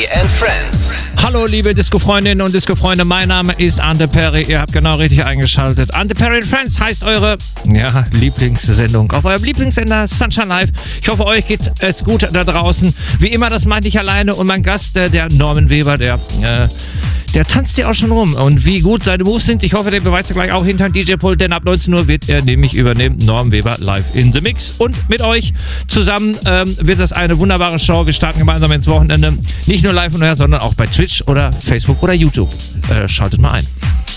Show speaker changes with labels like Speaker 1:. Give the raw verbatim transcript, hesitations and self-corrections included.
Speaker 1: and Friends.
Speaker 2: Hallo liebe Disco-Freundinnen und Disco-Freunde, mein Name ist Ante Perry, ihr habt genau richtig eingeschaltet. Ante Perry and Friends heißt eure ja, Lieblingssendung auf eurem Lieblingssender Sunshine Live. Ich hoffe, euch geht es gut da draußen. Wie immer, das meinte ich alleine und mein Gast, der Norman Weber, der... Äh, Der tanzt hier auch schon rum. Und wie gut seine Moves sind, ich hoffe, der beweist er gleich auch hinter dem D J-Pult, denn ab neunzehn Uhr wird er nämlich übernehmen. Norman Weber live in the Mix. Und mit euch zusammen ähm, wird das eine wunderbare Show. Wir starten gemeinsam ins Wochenende. Nicht nur live und her, sondern auch bei Twitch oder Facebook oder YouTube. Äh, schaltet mal ein.